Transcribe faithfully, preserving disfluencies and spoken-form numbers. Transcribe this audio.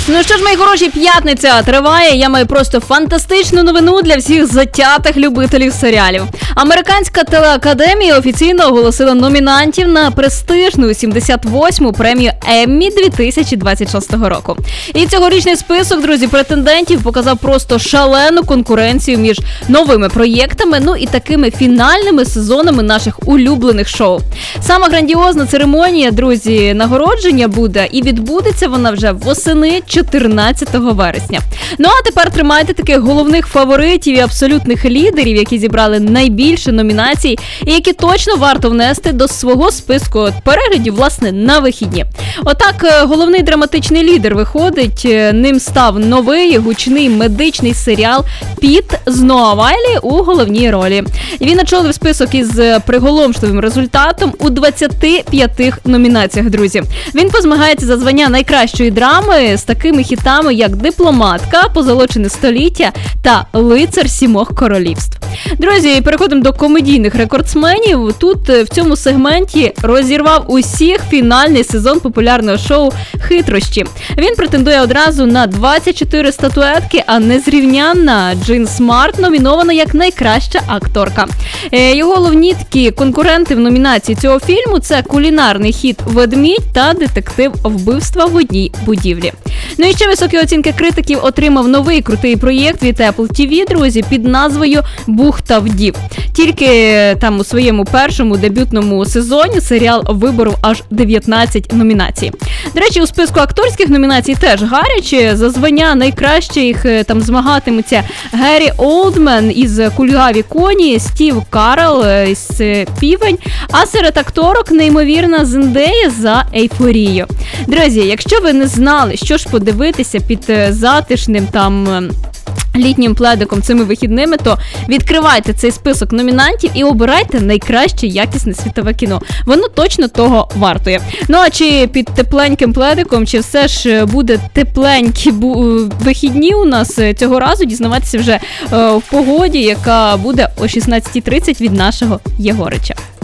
Ну що ж, мої хороші, п'ятниця триває. Я маю просто фантастичну новину для всіх затятих любителів серіалів. Американська телеакадемія офіційно оголосила номінантів на престижну сімдесят восьму премію Еммі дві тисячі двадцять шостого року. І цьогорічний список, друзі, претендентів показав просто шалену конкуренцію між новими проєктами, ну і такими фінальними сезонами наших улюблених шоу. Сама грандіозна церемонія, друзі, нагородження буде, і відбудеться вона вже восени чотирнадцятого вересня. Ну а тепер тримайте таких головних фаворитів і абсолютних лідерів, які зібрали найбільше номінацій і які точно варто внести до свого списку переглядів, власне, на вихідні. Отак, головний драматичний лідер виходить, ним став новий гучний медичний серіал «Піт» з Ноа Вайлі у головній ролі. І він очолив список із приголомшливим результатом у двадцяти п'яти номінаціях, друзі. Він позмагається за звання найкращої драми з такими хітами, як «Дипломатка», «Позолочене століття» та «Лицар сімох королівств». Друзі, переходимо до комедійних рекордсменів. Тут в цьому сегменті розірвав усіх фінальний сезон популярного шоу «Хитрощі». Він претендує одразу на двадцять чотири статуетки, а незрівнянна Джин Смарт номінована як найкраща акторка. Його головні такі конкуренти в номінації цього фільму – це кулінарний хіт «Ведмідь» та детектив «Вбивства в одній будівлі». Ну і ще високі оцінки критиків отримав новий крутий проєкт від Apple ті ві, друзі, під назвою «Бухта вдів». Тільки там у своєму першому дебютному сезоні серіал виборов аж дев'ятнадцять номінацій. До речі, у списку акторських номінацій теж гарячі. За звання найкращих там змагатимуться Геррі Олдмен із «Кульгаві коні», Стів Карелл із «Півень», а серед акторок неймовірна Зендея за «Ейфорію». Друзі, якщо ви не знали, що ж подивитися під затишним там літнім пледиком цими вихідними, то відкривайте цей список номінантів і обирайте найкраще якісне світове кіно. Воно точно того вартує. Ну а чи під тепленьким пледиком, чи все ж буде тепленькі бу- вихідні у нас цього разу, дізнаватися вже е, в погоді, яка буде о шістнадцятій тридцять від нашого Єгорича.